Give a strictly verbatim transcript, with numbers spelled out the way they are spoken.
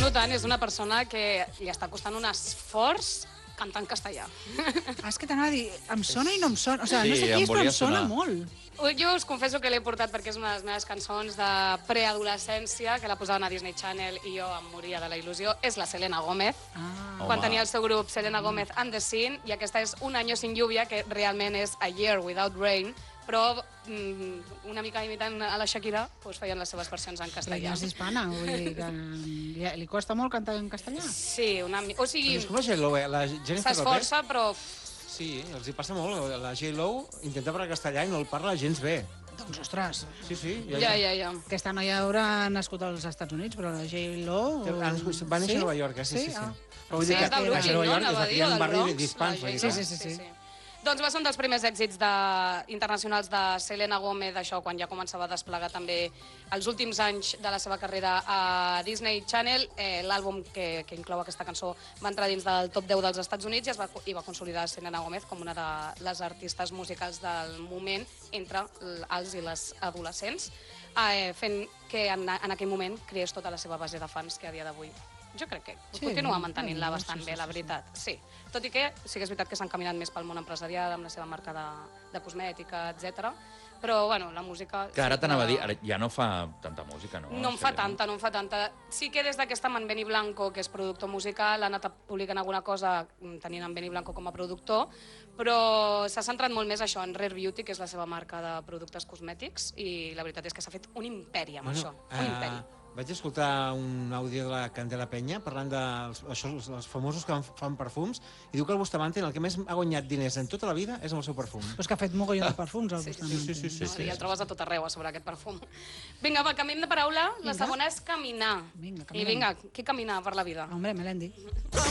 notant és una persona que li està costant un esforç cantar en castellà. Ah, és que t'anava a dir, em sona i no em sona. O sigui, Sí, no sé em qui és, però volia em sona sonar. molt. Jo us confesso que l'he portat perquè és una de les meves cançons de preadolescència, que la posaven a Disney Channel i jo em moria de la il·lusió. És la Selena Gómez, Ah, quan Home. tenia el seu grup Selena Gómez and the Scene, i aquesta és Un año sin lluvia, que realment és A Year Without Rain, però mm, una mica imitant a la Shakira, doncs feien les seves versions en però castellà. ella és hispana, vull dir que li, li costa molt cantar en castellà. Sí, una mica... O sigui, És com la J-Lo, eh? La Jennifer Lopez. s'esforça, però... Sí, els hi passa molt. La J-Lo intenta parlar castellà i no el parla gens bé. Doncs, ostres, Sí, sí. Ja, ja, ja. aquesta noia haurà nascut als Estats Units, però la J-Lo... Va néixer a Nova York, eh? Sí, sí, sí. Ah. Però vull Sí, dir és de que a Brooklyn, Nova no? York és Anava a de dir, criar o un del barri Bronx, d'hispans. la vull dir J-Lo. que- Sí, sí, sí. Doncs va ser un dels primers èxits de... internacionals de Selena Gómez, això, quan ja començava a desplegar també els últims anys de la seva carrera a Disney Channel. Eh, L'àlbum que, que inclou aquesta cançó va entrar dins del top deu dels Estats Units i es va, i va consolidar Selena Gómez com una de les artistes musicals del moment entre els i les adolescents, eh, fent que en, en aquell moment creés tota la seva base de fans que a dia d'avui jo crec que Sí, continua mantenint-la sí, bastant sí, bé, sí, la sí. veritat. Sí. Tot i que sí que és veritat que s'han caminat més pel món empresarial, amb la seva marca de, de cosmètica, etcètera. Però, bueno, la música... Que ara sí t'anava a dir, ara ja no fa tanta música, no? No em fa Selena? tanta, no em fa tanta. Sí que des d'aquesta amb en Benny Blanco, que és productor musical, ha anat publicant alguna cosa tenint en Benny Blanco com a productor, però s'ha centrat molt més això en Rare Beauty, que és la seva marca de productes cosmètics, i la veritat és que s'ha fet un imperi amb això, un eh, imperi. Vaig escoltar un àudio de la Candela Penya parlant dels això, els, els famosos que fan perfums i diu que el Bustamante en el que més ha guanyat diners en tota la vida és amb el seu perfum. Però és que ha fet mogollon de perfums, el Bustamante. sí, sí, sí, No, sí. I el trobes a tot arreu, a sobre aquest perfum. Vinga, va, canviem de paraula. La Vinga. segona és caminar. Vinga, I caminem. vinga, qui camina per la vida? Hombre, Melendi.